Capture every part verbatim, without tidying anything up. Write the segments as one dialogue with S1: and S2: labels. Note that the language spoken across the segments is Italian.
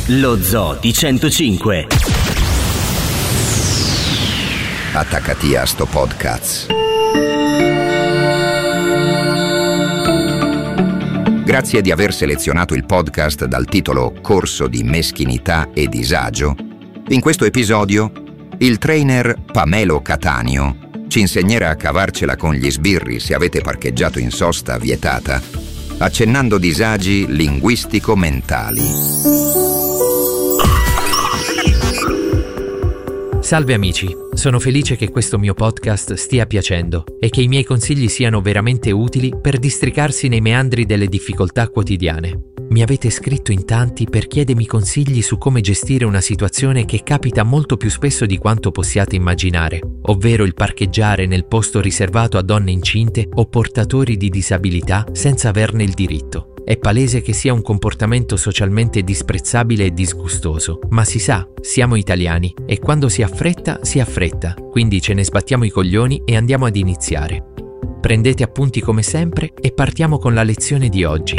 S1: Lo Zoo di centocinque.
S2: Attaccati a sto podcast. Grazie di aver selezionato il podcast dal titolo Corso di meschinità e disagio. In questo episodio, il trainer Pamelo Cattaneo ci insegnerà a cavarcela con gli sbirri se avete parcheggiato in sosta vietata, accennando disagi linguistico-mentali.
S3: Salve amici, sono felice che questo mio podcast stia piacendo e che i miei consigli siano veramente utili per districarsi nei meandri delle difficoltà quotidiane. Mi avete scritto in tanti per chiedermi consigli su come gestire una situazione che capita molto più spesso di quanto possiate immaginare, ovvero il parcheggiare nel posto riservato a donne incinte o portatori di disabilità senza averne il diritto. È palese che sia un comportamento socialmente disprezzabile e disgustoso, ma si sa, siamo italiani e quando si ha fretta, si ha fretta, quindi ce ne sbattiamo i coglioni e andiamo ad iniziare. Prendete appunti come sempre e partiamo con la lezione di oggi.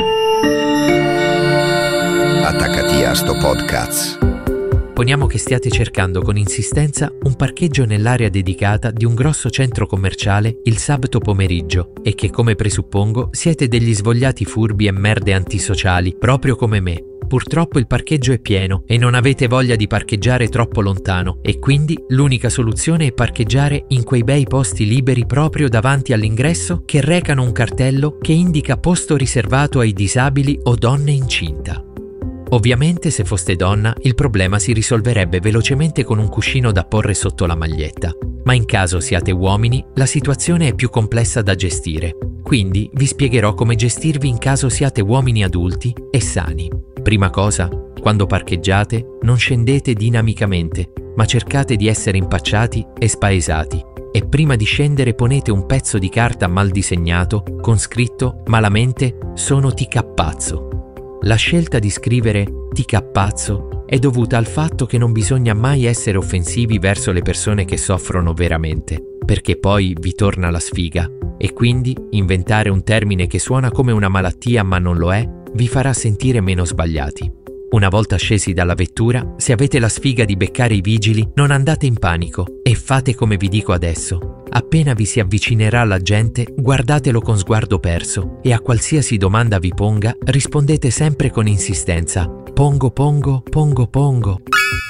S2: Attaccati a sto podcast.
S3: Poniamo che stiate cercando con insistenza un parcheggio nell'area dedicata di un grosso centro commerciale il sabato pomeriggio e che, come presuppongo, siete degli svogliati furbi e merde antisociali, proprio come me. Purtroppo il parcheggio è pieno e non avete voglia di parcheggiare troppo lontano e quindi l'unica soluzione è parcheggiare in quei bei posti liberi proprio davanti all'ingresso che recano un cartello che indica posto riservato ai disabili o donne incinta. Ovviamente se foste donna il problema si risolverebbe velocemente con un cuscino da porre sotto la maglietta, ma in caso siate uomini la situazione è più complessa da gestire, quindi vi spiegherò come gestirvi in caso siate uomini adulti e sani. Prima cosa, quando parcheggiate non scendete dinamicamente, ma cercate di essere impacciati e spaesati e prima di scendere ponete un pezzo di carta mal disegnato con scritto malamente "sono ti cappazzo". La scelta di scrivere "ti cappazzo" è dovuta al fatto che non bisogna mai essere offensivi verso le persone che soffrono veramente, perché poi vi torna la sfiga e quindi inventare un termine che suona come una malattia ma non lo è vi farà sentire meno sbagliati. Una volta scesi dalla vettura, se avete la sfiga di beccare i vigili, non andate in panico e fate come vi dico adesso. Appena vi si avvicinerà la gente, guardatelo con sguardo perso e a qualsiasi domanda vi ponga, rispondete sempre con insistenza. Pongo, pongo, pongo, pongo.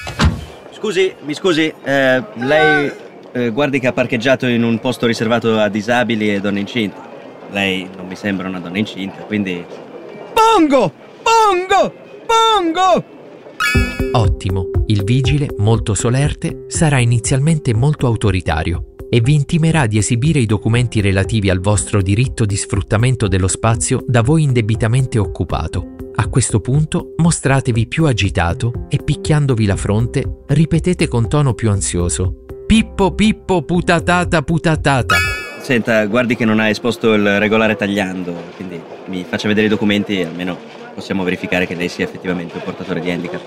S4: Scusi, mi scusi, eh, lei eh, guardi che ha parcheggiato in un posto riservato a disabili e donne incinte. Lei non mi sembra una donna incinta, quindi... Pongo! Pongo! Pongo!
S3: Ottimo, il vigile, molto solerte, sarà inizialmente molto autoritario e vi intimerà di esibire i documenti relativi al vostro diritto di sfruttamento dello spazio da voi indebitamente occupato. A questo punto mostratevi più agitato e picchiandovi la fronte ripetete con tono più ansioso: Pippo Pippo putatata putatata.
S4: Senta, guardi che non ha esposto il regolare tagliando, quindi mi faccia vedere i documenti e almeno possiamo verificare che lei sia effettivamente un portatore di handicap.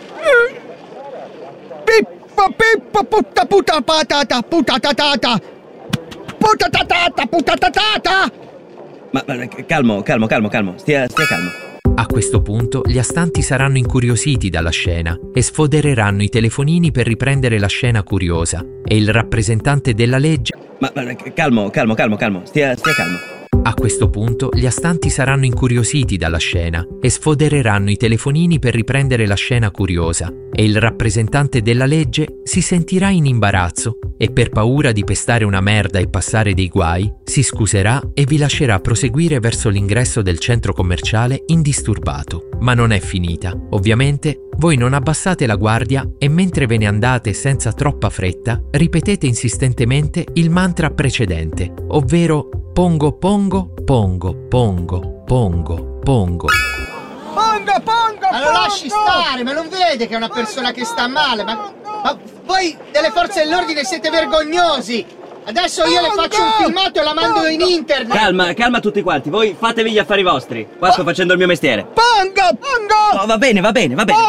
S5: Pippo Pippo putta puta patata putatata putatata putatata.
S4: Ma, ma calmo, calmo, calmo, calmo, stia, stia calmo.
S3: A questo punto gli astanti saranno incuriositi dalla scena e sfodereranno i telefonini per riprendere la scena curiosa e il rappresentante della legge...
S4: Ma, ma calmo, calmo, calmo, calmo, stia, stia calmo.
S3: A questo punto gli astanti saranno incuriositi dalla scena e sfodereranno i telefonini per riprendere la scena curiosa e il rappresentante della legge si sentirà in imbarazzo e per paura di pestare una merda e passare dei guai si scuserà e vi lascerà proseguire verso l'ingresso del centro commerciale indisturbato. Ma non è finita. Ovviamente voi non abbassate la guardia e mentre ve ne andate senza troppa fretta ripetete insistentemente il mantra precedente, ovvero pongo pongo pongo pongo pongo pongo.
S5: Pongo, pongo,
S6: Ma lo lasci stare, ma non vede che è una persona che sta male? Ma, ma voi delle forze dell'ordine siete vergognosi! Adesso io le faccio un filmato e la mando in internet!
S4: Calma, calma tutti quanti, voi fatevi gli affari vostri. Qua sto facendo il mio mestiere.
S5: Pongo, pongo!
S4: Oh, va bene, va bene, va bene.